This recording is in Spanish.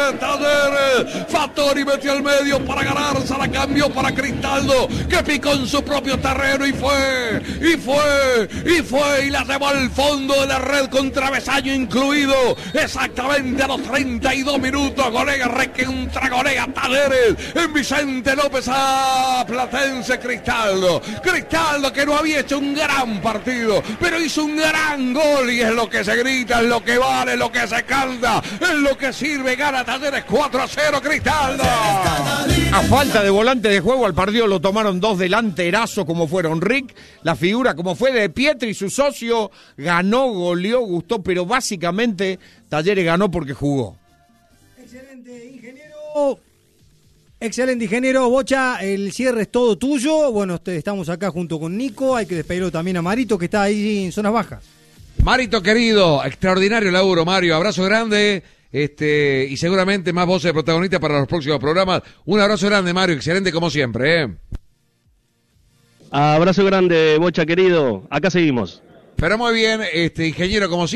Talleres. Fattori metió al medio para ganarse, la cambió para Cristaldo, que picó en su propio terreno y la llevó al fondo de la red con travesaño incluido, exactamente a los 32 minutos. Golega recontra golega Talleres en Vicente López a Platense. Cristaldo que no había hecho un gran partido, pero hizo un gran gol, y es lo que se grita, es lo que vale, es lo que se canta, es lo que sirve. Gana Talleres 4-0 Cristaldo. A falta de volante de juego al partido lo tomaron dos delanterazos como fueron Rick, la figura como fue de Pietri, su socio. Ganó, goleó, gustó, pero básicamente Talleres ganó porque jugó. Excelente, ingeniero. Bocha, el cierre es todo tuyo. Bueno, estamos acá junto con Nico. Hay que despedirlo también a Marito, que está ahí en zonas bajas. Marito querido, extraordinario laburo, Mario. Abrazo grande. Y seguramente más voces de protagonistas para los próximos programas. Un abrazo grande, Mario. Excelente como siempre, Abrazo grande, Bocha querido. Acá seguimos. Pero muy bien, ingeniero, como siempre.